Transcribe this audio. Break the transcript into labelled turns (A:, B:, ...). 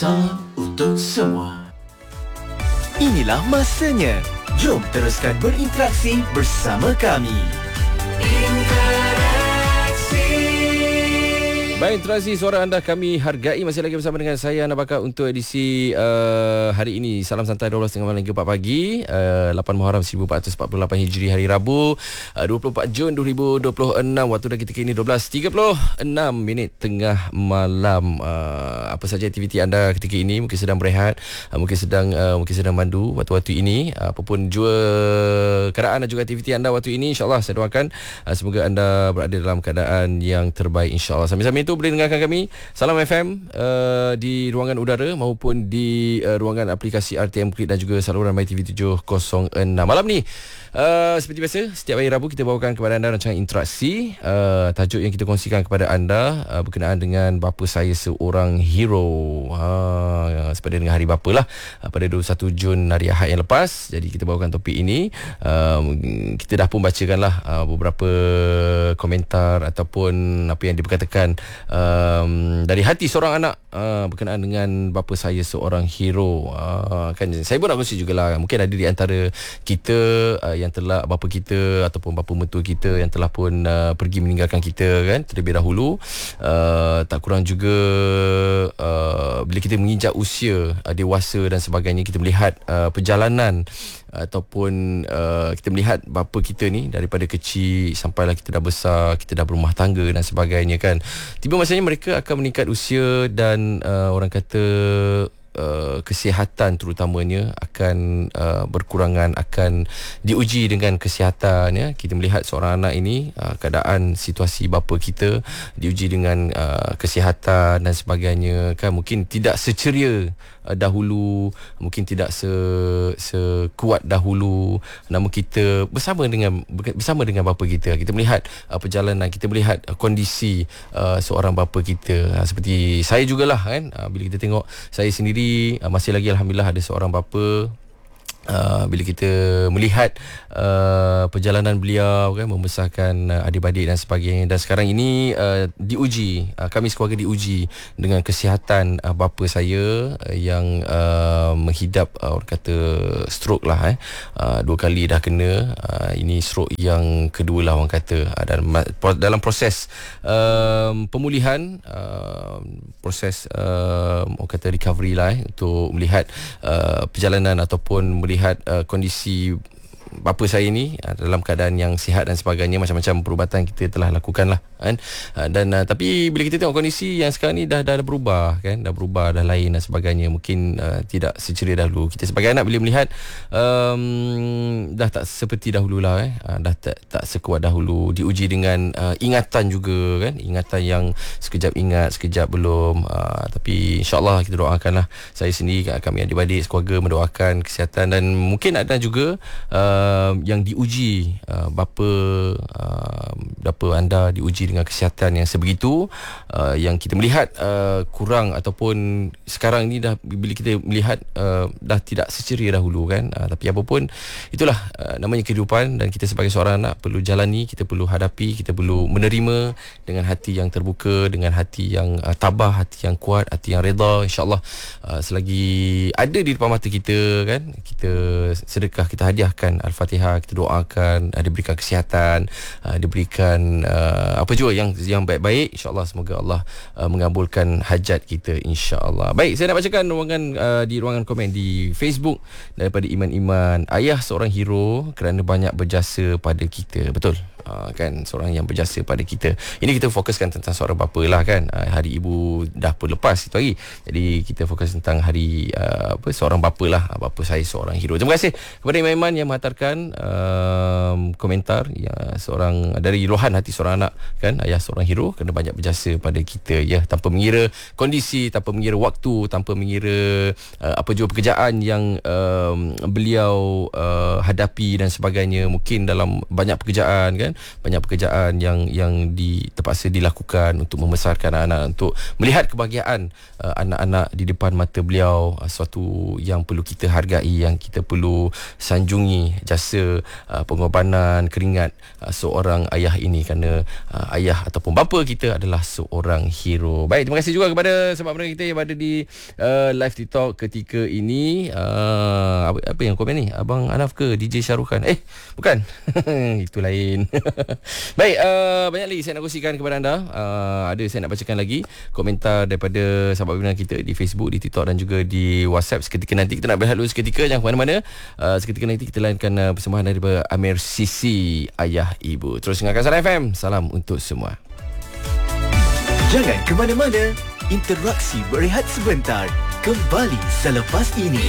A: Salam untuk semua. Inilah masanya. Jom teruskan berinteraksi bersama kami.
B: Baik, interaksi suara anda kami hargai. Masih lagi bersama dengan saya, Ana Bakar, untuk edisi hari ini. Salam santai 12.30 malam hingga 4 pagi, 8 Muharram 1448 Hijri, hari Rabu, 24 Jun 2026. Waktu dah ketika ini 12.36 tengah malam. Apa saja aktiviti anda ketika ini? Mungkin sedang berehat, mungkin sedang mandu waktu-waktu ini. Apapun jua keadaan dan juga aktiviti anda waktu ini, insyaAllah saya doakan semoga anda berada dalam keadaan yang terbaik, insyaAllah. Sambil-sambil itu boleh dengarkan kami Salam FM di ruangan udara maupun di ruangan aplikasi RTM Klik dan juga saluran MyTV 706. Malam ni seperti biasa, setiap hari Rabu kita bawakan kepada anda rancangan interaksi. Tajuk yang kita kongsikan kepada anda berkenaan dengan bapa saya seorang hero. Sepada dengan hari bapa lah, pada 21 Jun hari Ahad yang lepas. Jadi kita bawakan topik ini. Kita dah pun bacakanlah beberapa komentar ataupun apa yang diperkatakan dari hati seorang anak berkenaan dengan bapa saya seorang hero. Kan saya pun nak kongsi jugalah. Mungkin ada di antara kita yang telah, bapa kita ataupun bapa mertua kita yang telah pun pergi meninggalkan kita kan terlebih dahulu. Tak kurang juga bila kita menginjak usia dewasa dan sebagainya, kita melihat perjalanan ataupun kita melihat bapa kita ni daripada kecil sampailah kita dah besar, kita dah berumah tangga dan sebagainya kan. Tiba masanya mereka akan meningkat usia dan orang kata kesihatan terutamanya akan berkurangan, akan diuji dengan kesihatan ya. Kita melihat seorang anak ini keadaan situasi bapa kita diuji dengan kesihatan dan sebagainya kan. Mungkin tidak seceria dahulu, mungkin tidak sekuat dahulu, namun kita bersama dengan bapa kita. Kita melihat perjalanan, kita melihat kondisi seorang bapa kita. Seperti saya jugalah kan, bila kita tengok saya sendiri, masih lagi alhamdulillah ada seorang bapa. Bila kita melihat perjalanan beliau kan, membesarkan adik-adik dan sebagainya, dan sekarang ini diuji, kami sekeluarga diuji dengan kesihatan bapa saya yang menghidap orang kata stroke lah 2 kali dah kena. Ini stroke yang kedua lah orang kata, dan dalam proses pemulihan, proses orang kata recovery lah untuk melihat perjalanan ataupun melihat kondisi bapa saya ni dalam keadaan yang sihat dan sebagainya. Macam-macam perubatan kita telah lakukan lah kan. Dan tapi bila kita tengok kondisi yang sekarang ni dah berubah kan, dah berubah, dah lain dan sebagainya. Mungkin tidak seceria dahulu. Kita sebagai anak bila melihat dah tak seperti dahulu lah dah tak sekuat dahulu. Diuji dengan ingatan juga kan, ingatan yang sekejap ingat, sekejap belum. Tapi insyaAllah kita doakanlah, saya sendiri, kami adik-adik sekeluarga mendoakan kesihatan. Dan mungkin ada juga yang diuji bapa anda diuji dengan kesihatan yang sebegitu, yang kita melihat kurang ataupun sekarang ni dah bila kita melihat dah tidak seceria dahulu kan. Tapi apa pun itulah namanya kehidupan, dan kita sebagai seorang anak perlu jalani, kita perlu hadapi, kita perlu menerima dengan hati yang terbuka, dengan hati yang tabah, hati yang kuat, hati yang redha. InsyaAllah selagi ada di depan mata kita kan, kita sedekah, kita hadiahkan Al-Fatihah, kita doakan diberikan kesihatan, diberikan apa jua yang baik-baik. InsyaAllah semoga Allah mengabulkan hajat kita, insyaAllah. Baik, saya nak bacakan di ruangan komen di Facebook daripada Iman. Ayah seorang hero kerana banyak berjasa pada kita. Betul kan, seorang yang berjasa pada kita. Ini kita fokuskan tentang seorang bapa lah kan. Hari ibu dah pun lepas itu hari, jadi kita fokus tentang hari seorang bapa lah. Bapa saya seorang hero. Terima kasih kepada Iman yang menghantarkan komentar seorang dari luahan hati seorang anak kan. Ayah seorang hero kerana banyak berjasa pada kita ya, tanpa mengira kondisi, tanpa mengira waktu, tanpa mengira apa jua pekerjaan yang beliau hadapi dan sebagainya. Mungkin dalam banyak pekerjaan kan, kan. Banyak pekerjaan yang terpaksa dilakukan untuk membesarkan anak-anak, untuk melihat kebahagiaan anak-anak di depan mata beliau, suatu yang perlu kita hargai, yang kita perlu sanjungi jasa pengorbanan keringat seorang ayah ini, kerana ayah ataupun bapa kita adalah seorang hero. Baik, terima kasih juga kepada sahabat pendengar kita yang berada di live TikTok ketika ini. Apa yang komen ni? Abang Anaf ke DJ Syahrukh Khan? Bukan. Itu lain. Baik, banyak lagi saya nak kongsikan kepada anda. Ada saya nak bacakan lagi komentar daripada sahabat pendengar kita di Facebook, di TikTok dan juga di WhatsApp. Seketika nanti kita nak berehat dulu seketika, jangan ke mana-mana. Seketika nanti kita layankan persembahan daripada Amir Sisi, Ayah Ibu. Terus dengarkan Salam FM. Salam untuk semua.
A: Jangan ke mana-mana. Interaksi berehat sebentar. Kembali selepas ini.